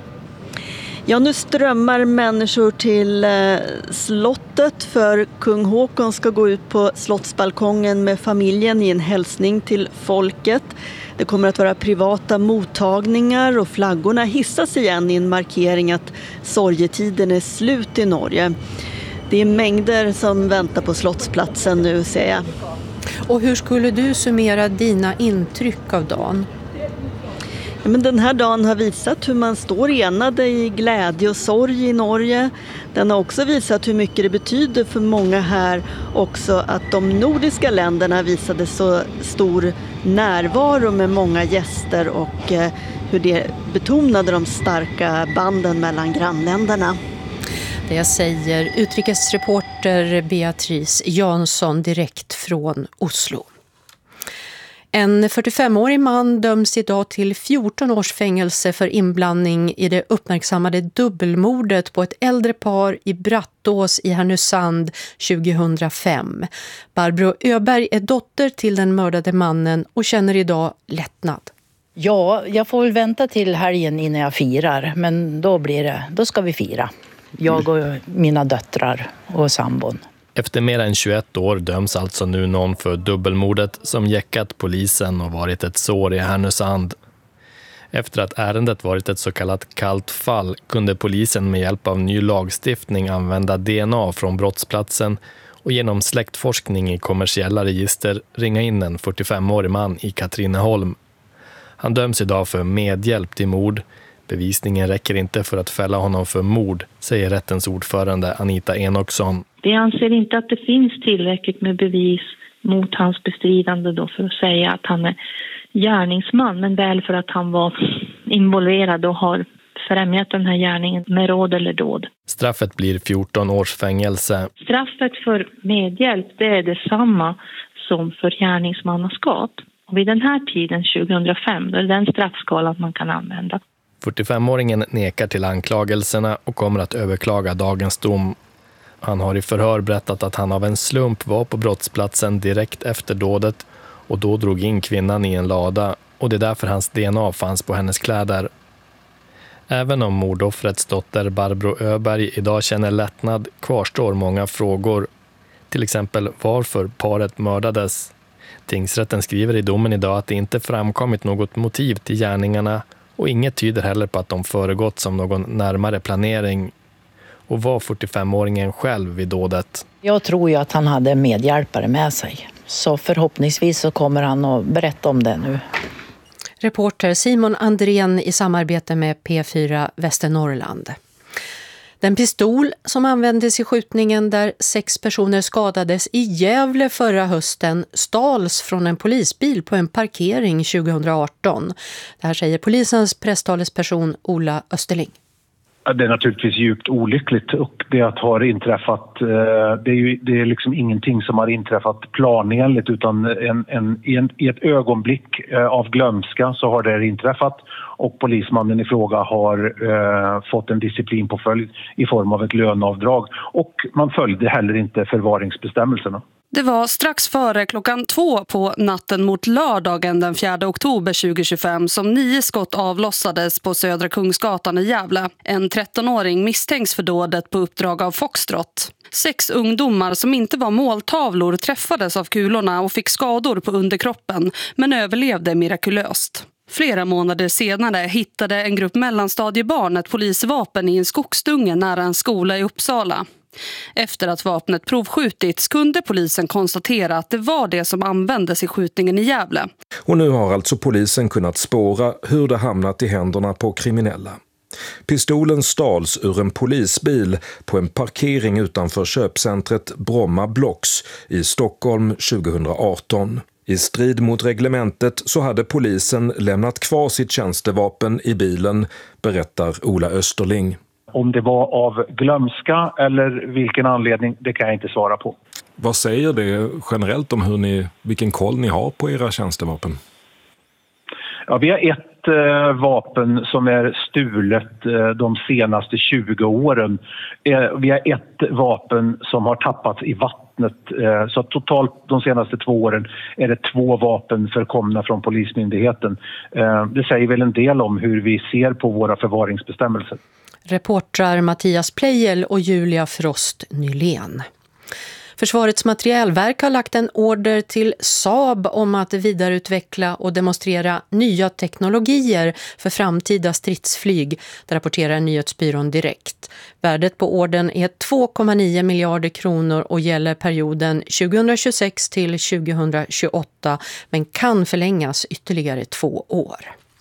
Speaker 3: Ja, nu strömmar människor till eh, slottet för kung Håkon ska gå ut på slottsbalkongen med familjen i en hälsning till folket. Det kommer att vara privata mottagningar och flaggorna hissas igen i en markering att sorgetiden är slut i Norge. Det är mängder som väntar på slottsplatsen nu, ser jag.
Speaker 12: Och hur skulle du summera dina intryck av dagen?
Speaker 3: Ja, men den här dagen har visat hur man står enade i glädje och sorg i Norge. Den har också visat hur mycket det betyder för många här också att de nordiska länderna visade så stor närvaro med många gäster och eh, hur det betonade de starka banden mellan grannländerna.
Speaker 12: Det säger utrikesreporter Beatrice Jansson direkt från Oslo. En fyrtiofemårig man döms idag till fjorton års fängelse för inblandning i det uppmärksammade dubbelmordet på ett äldre par i Brattås i Härnösand tjugohundrafem. Barbro Öberg är dotter till den mördade mannen och känner idag lättnad.
Speaker 17: Ja, jag får väl vänta till helgen innan jag firar, men då blir det, då ska vi fira. Jag och mina döttrar och sambon.
Speaker 18: Efter mer än tjugoett år döms alltså nu någon för dubbelmordet som jäckat polisen och varit ett sår i Härnösand. Efter att ärendet varit ett så kallat kallt fall kunde polisen med hjälp av ny lagstiftning använda D N A från brottsplatsen och genom släktforskning i kommersiella register ringa in en fyrtiofemårig man i Katrineholm. Han döms idag för medhjälp till mord. Bevisningen räcker inte för att fälla honom för mord, säger rättens ordförande Anita Enoksson.
Speaker 19: Vi anser inte att det finns tillräckligt med bevis mot hans bestridande då för att säga att han är gärningsman, men väl för att han var involverad och har främjat den här gärningen med råd eller dåd.
Speaker 18: Straffet blir fjorton års fängelse.
Speaker 19: Straffet för medhjälp, det är detsamma som för gärningsmannaskap. Och vid den här tiden, tjugohundrafem, då är det den straffskalan man kan använda.
Speaker 18: fyrtiofemåringen nekar till anklagelserna och kommer att överklaga dagens dom. Han har i förhör berättat att han av en slump var på brottsplatsen direkt efter dådet och då drog in kvinnan i en lada och det är därför hans D N A fanns på hennes kläder. Även om mordoffrets dotter Barbro Öberg idag känner lättnad kvarstår många frågor. Till exempel varför paret mördades. Tingsrätten skriver i domen idag att det inte framkommit något motiv till gärningarna och inget tyder heller på att de föregått som någon närmare planering. Och var fyrtiofemåringen själv vid dådet?
Speaker 17: Jag tror ju att han hade medhjälpare med sig. Så förhoppningsvis så kommer han att berätta om det nu.
Speaker 12: Reporter Simon Andrén i samarbete med P fyra Västernorrland. Den pistol som användes i skjutningen där sex personer skadades i Gävle förra hösten stals från en polisbil på en parkering tjugohundraarton. Det här säger polisens presstalesperson Ola Österling.
Speaker 20: Det är naturligtvis djupt olyckligt och det att har inträffat, det är ju det är liksom ingenting som har inträffat planenligt utan en, en, en, i ett ögonblick av glömska så har det inträffat och polismannen i fråga har eh, fått en disciplinpåföljd i form av ett löneavdrag och man följde heller inte förvaringsbestämmelserna.
Speaker 21: Det var strax före klockan två på natten mot lördagen den fjärde oktober tjugohundratjugofem som nio skott avlossades på Södra Kungsgatan i Gävle. En trettonåring misstänks för dådet på uppdrag av Foxtrot. Sex ungdomar som inte var måltavlor träffades av kulorna och fick skador på underkroppen men överlevde mirakulöst. Flera månader senare hittade en grupp mellanstadiebarn ett polisvapen i en skogsdunge nära en skola i Uppsala. Efter att vapnet provskjutits kunde polisen konstatera att det var det som användes i skjutningen i Gävle.
Speaker 22: Och nu har alltså polisen kunnat spåra hur det hamnat i händerna på kriminella. Pistolen stals ur en polisbil på en parkering utanför köpcentret Bromma Blocks i Stockholm tjugohundraarton. I strid mot reglementet så hade polisen lämnat kvar sitt tjänstevapen i bilen, berättar Ola Österling.
Speaker 20: Om det var av glömska eller vilken anledning, det kan jag inte svara på.
Speaker 22: Vad säger det generellt om hur ni, vilken koll ni har på era tjänstevapen?
Speaker 20: Ja, vi har ett eh, vapen som är stulet eh, de senaste tjugo åren. Eh, vi har ett vapen som har tappats i vattnet. Eh, så totalt de senaste två åren är det två vapen förkomna från polismyndigheten. Eh, det säger väl en del om hur vi ser på våra förvaringsbestämmelser.
Speaker 12: Reportrar Mattias Plejel och Julia Frost Nylén. Försvarets materielverk har lagt en order till Saab om att vidareutveckla och demonstrera nya teknologier för framtida stridsflyg, det rapporterar nyhetsbyrån Direkt. Värdet på ordern är två komma nio miljarder kronor och gäller perioden tjugohundratjugosex till tjugohundratjugoåtta men kan förlängas ytterligare två år.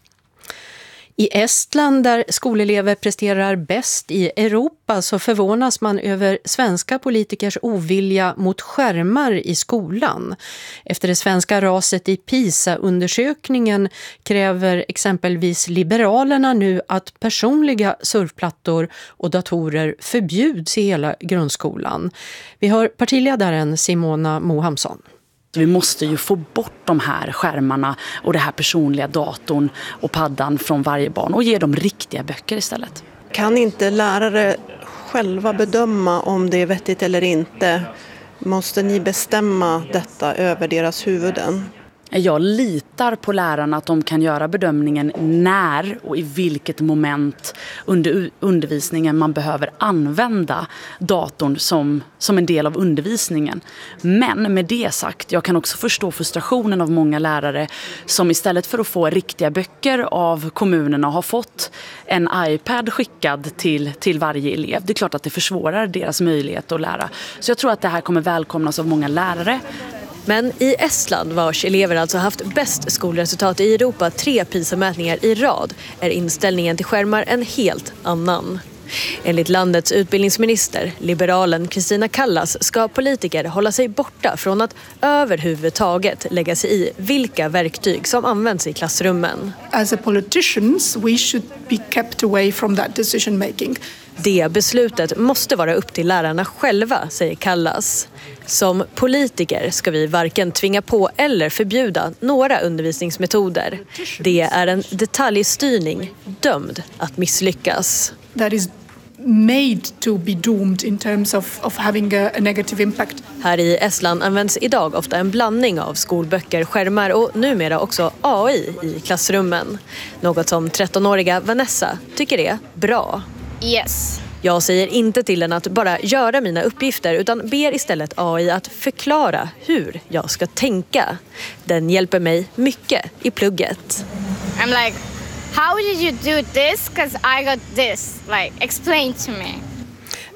Speaker 12: I Estland, där skolelever presterar bäst i Europa, så förvånas man över svenska politikers ovilja mot skärmar i skolan. Efter det svenska raset i PISA-undersökningen kräver exempelvis Liberalerna nu att personliga surfplattor och datorer förbjuds i hela grundskolan. Vi hör partiledaren Simona Mohamsson.
Speaker 23: Vi måste ju få bort de här skärmarna och det här personliga datorn och paddan från varje barn och ge dem riktiga böcker istället.
Speaker 24: Kan inte lärare själva bedöma om det är vettigt eller inte? Måste ni bestämma detta över deras huvuden?
Speaker 23: Jag litar på lärarna att de kan göra bedömningen när och i vilket moment under undervisningen man behöver använda datorn som, som en del av undervisningen. Men med det sagt, jag kan också förstå frustrationen av många lärare som istället för att få riktiga böcker av kommunerna har fått en iPad skickad till, till varje elev. Det är klart att det försvårar deras möjlighet att lära. Så jag tror att det här kommer välkomnas av många lärare.
Speaker 25: Men i Estland, vars elever alltså haft bäst skolresultat i Europa tre PISA-mätningar i rad, är inställningen till skärmar en helt annan. Enligt landets utbildningsminister, liberalen Kristina Kallas, ska politiker hålla sig borta från att överhuvudtaget lägga sig i vilka verktyg som används i klassrummen.
Speaker 26: As a politicians, we should be kept away from that decision making.
Speaker 25: Det beslutet måste vara upp till lärarna själva, säger Kallas. Som politiker ska vi varken tvinga på eller förbjuda några undervisningsmetoder. Det är en detaljstyrning dömd att misslyckas.
Speaker 26: That is made to be doomed in terms of, of having a, a negative impact.
Speaker 25: Här i Estland används idag ofta en blandning av skolböcker, skärmar och numera också A I i klassrummen. Något som trettonåriga Vanessa tycker är bra.
Speaker 27: Yes.
Speaker 25: Jag säger inte till den att bara göra mina uppgifter utan ber istället A I att förklara hur jag ska tänka. Den hjälper mig mycket i plugget.
Speaker 27: I'm like, how did you do this? Because I got this. Like, explain to me.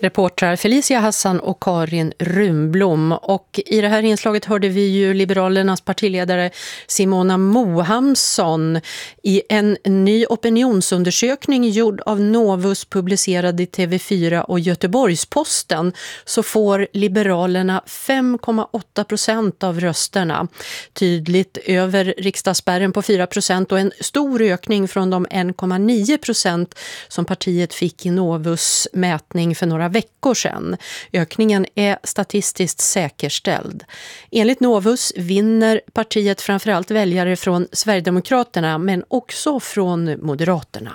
Speaker 12: Reportrar Felicia Hassan och Karin Runblom. Och i det här inslaget hörde vi ju Liberalernas partiledare Simona Mohamsson. I en ny opinionsundersökning gjord av Novus publicerad i T V fyra och Göteborgsposten så får Liberalerna fem komma åtta procent av rösterna. Tydligt över riksdagsspärren på fyra procent och en stor ökning från de en komma nio procent som partiet fick i Novus mätning för några veckor sedan. Ökningen är statistiskt säkerställd. Enligt Novus vinner partiet framförallt väljare från Sverigedemokraterna men också från Moderaterna.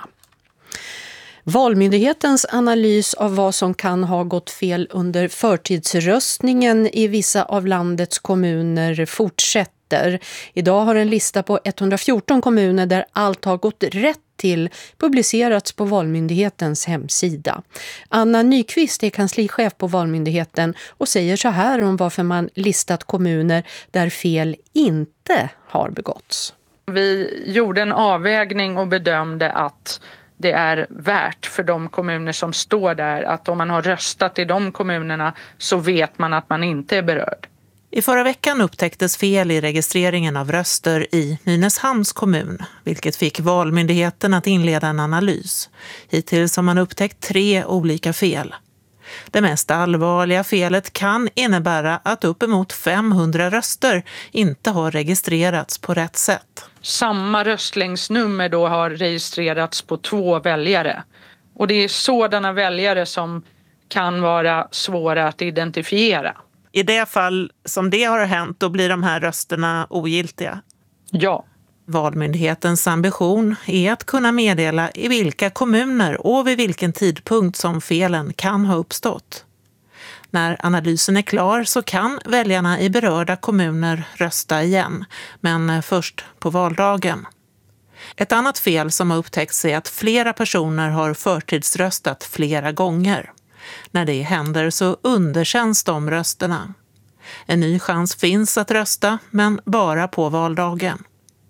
Speaker 12: Valmyndighetens analys av vad som kan ha gått fel under förtidsröstningen i vissa av landets kommuner fortsätter. Idag har en lista på etthundrafjorton kommuner där allt har gått rätt till publicerats på Valmyndighetens hemsida. Anna Nyqvist är kanslichef på Valmyndigheten och säger så här om varför man listat kommuner där fel inte har begåtts.
Speaker 4: Vi gjorde en avvägning och bedömde att det är värt för de kommuner som står där att om man har röstat i de kommunerna så vet man att man inte är berörd.
Speaker 2: I förra veckan upptäcktes fel i registreringen av röster i Nynäshamns kommun, vilket fick Valmyndigheten att inleda en analys. Hittills har man upptäckt tre olika fel. Det mest allvarliga felet kan innebära att uppemot femhundra röster inte har registrerats på rätt sätt.
Speaker 4: Samma röstlängdsnummer då har registrerats på två väljare. Och det är sådana väljare som kan vara svåra att identifiera.
Speaker 2: I det fall som det har hänt, då blir de här rösterna ogiltiga?
Speaker 4: Ja.
Speaker 2: Valmyndighetens ambition är att kunna meddela i vilka kommuner och vid vilken tidpunkt som felen kan ha uppstått. När analysen är klar så kan väljarna i berörda kommuner rösta igen, men först på valdagen. Ett annat fel som har upptäckts är att flera personer har förtidsröstat flera gånger. När det händer så underkänns de rösterna. En ny chans finns att rösta, men bara på valdagen.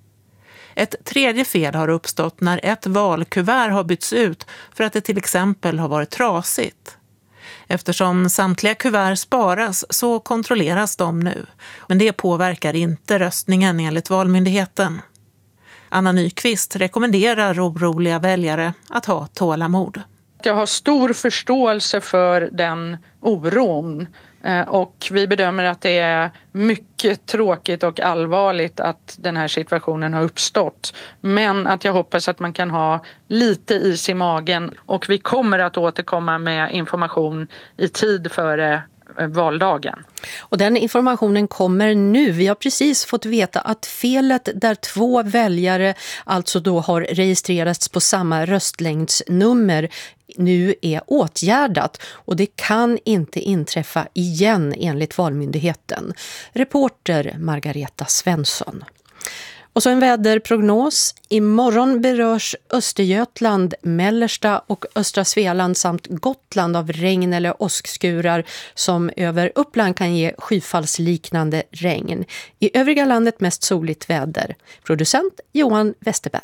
Speaker 2: Ett tredje fel har uppstått när ett valkuvert har bytts ut för att det till exempel har varit trasigt. Eftersom samtliga kuvert sparas så kontrolleras de nu, men det påverkar inte röstningen enligt Valmyndigheten. Anna Nyqvist rekommenderar oroliga väljare att ha tålamod.
Speaker 4: Jag har stor förståelse för den oron och vi bedömer att det är mycket tråkigt och allvarligt att den här situationen har uppstått. Men att jag hoppas att man kan ha lite is i magen och vi kommer att återkomma med information i tid före valdagen.
Speaker 12: Och den informationen kommer nu. Vi har precis fått veta att felet där två väljare alltså då har registrerats på samma röstlängdsnummer nu är åtgärdat och det kan inte inträffa igen enligt Valmyndigheten. Reporter Margareta Svensson. Och så en väderprognos. Imorgon berörs Östergötland, Mellersta och östra Svealand samt Gotland av regn eller åskskurar som över Uppland kan ge skyfallsliknande regn. I övriga landet mest soligt väder. Producent Johan Westerberg.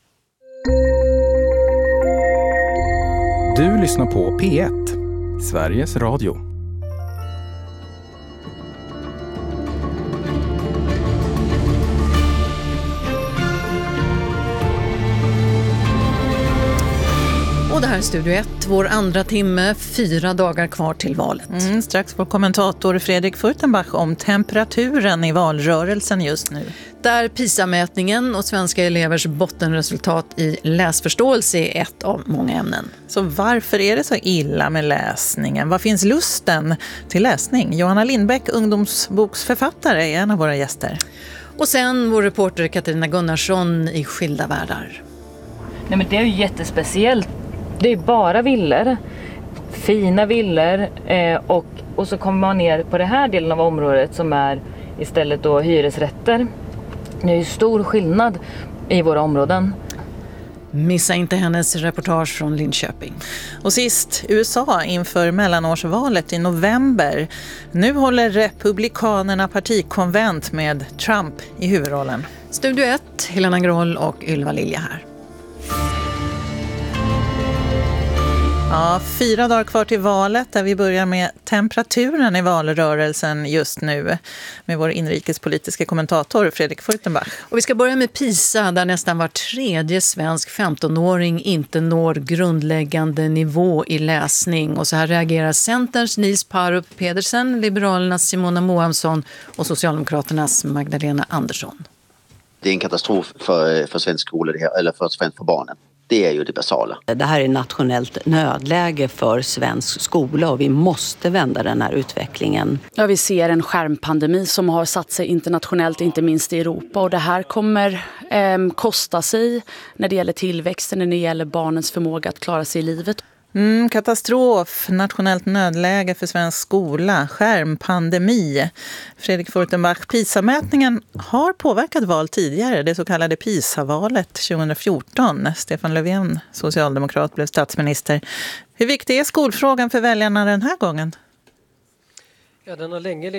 Speaker 5: Du lyssnar på P ett, Sveriges Radio.
Speaker 1: Och det här är Studio ett, vår andra timme, fyra dagar kvar till valet.
Speaker 2: Mm, strax får kommentator Fredrik Furtenbach om temperaturen i valrörelsen just nu.
Speaker 1: Där PISA-mätningen och svenska elevers bottenresultat i läsförståelse är ett av många ämnen.
Speaker 2: Så varför är det så illa med läsningen? Vad finns lusten till läsning? Johanna Lindbäck, ungdomsboksförfattare, är en av våra gäster.
Speaker 1: Och sen vår reporter Katarina Gunnarsson i Skilda världar.
Speaker 6: Nej, men det är ju jättespeciellt. Det är bara villor, fina villor eh, och, och så kommer man ner på det här delen av området som är istället då hyresrätter. Det är ju stor skillnad i våra områden.
Speaker 1: Missa inte hennes reportage från Linköping.
Speaker 2: Och sist, U S A inför mellanårsvalet i november. Nu håller republikanerna partikonvent med Trump i huvudrollen.
Speaker 1: Studio ett, Helena Groll och Ylva Lilja här.
Speaker 2: Ja, fyra dagar kvar till valet där vi börjar med temperaturen i valrörelsen just nu med vår inrikespolitiska kommentator Fredrik Furtenbach.
Speaker 1: Och vi ska börja med PISA där nästan var tredje svensk femtonåring inte når grundläggande nivå i läsning. Och så här reagerar Centerns Nils Parup Pedersen, Liberalernas Simona Mohamsson och Socialdemokraternas Magdalena Andersson.
Speaker 7: Det är en katastrof för, för svensk skola, eller för, för barnen. Det är ju det basala.
Speaker 8: Det här är nationellt nödläge för svensk skola och vi måste vända den här utvecklingen.
Speaker 23: Ja, vi ser en skärmpandemi som har satt sig internationellt, inte minst i Europa. Och det här kommer eh, kosta sig när det gäller tillväxten, när det gäller barnens förmåga att klara sig i livet.
Speaker 2: Mm, katastrof, nationellt nödläge för svensk skola, skärmpandemi. Fredrik Furtenbach, PISA-mätningen har påverkat val tidigare, det så kallade PISA-valet tjugohundrafjorton. Stefan Löfven, socialdemokrat, blev statsminister. Hur viktig är skolfrågan för väljarna den här gången?
Speaker 9: Ja, den har länge